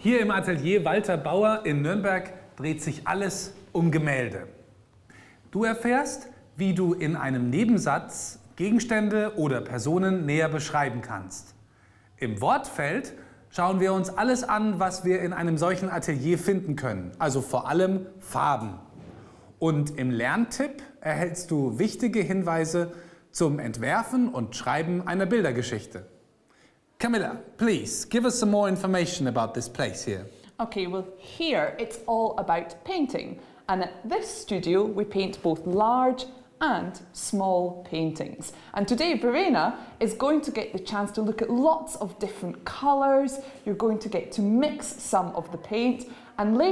Hier im Atelier Walter Bauer in Nürnberg dreht sich alles um Gemälde. Du erfährst, wie du in einem Nebensatz Gegenstände oder Personen näher beschreiben kannst. Im Wortfeld schauen wir uns alles an, was wir in einem solchen Atelier finden können, also vor allem Farben. Und im Lerntipp erhältst du wichtige Hinweise zum Entwerfen und Schreiben einer Bildergeschichte. Camilla, please, give us some more information about this place here. Okay, well here it's all about painting, and at this studio we paint both large and small paintings. And today Verena is going to get the chance to look at lots of different colours. You're going to get to mix some of the paint, and later